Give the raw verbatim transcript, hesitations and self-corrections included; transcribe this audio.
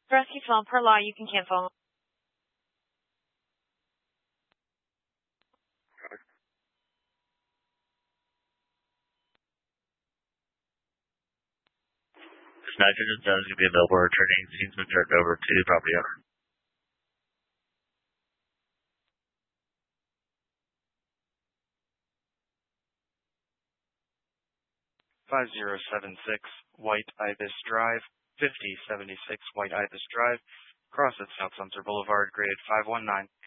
Rescue phone per law, you can cancel. This nitrogen zone is going to be available. Returning scene's been turned over to the property owner. five zero seven six White Ibis Drive, fifty seventy-six White Ibis Drive, cross at South Sumter Boulevard, grade five one nine.